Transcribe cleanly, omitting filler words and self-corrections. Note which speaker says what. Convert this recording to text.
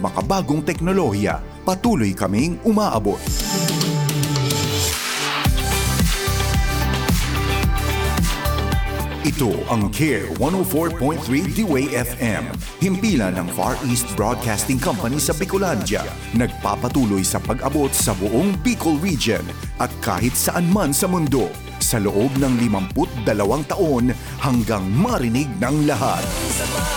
Speaker 1: makabagong teknolohiya, patuloy kaming umaabot. Ito ang CARE 104.3 D-Way FM, himpilan ng Far East Broadcasting Company sa Bicolandia, nagpapatuloy sa pag-abot sa buong Bicol Region at kahit saan man sa mundo, sa loob ng 52 taon hanggang marinig ng lahat.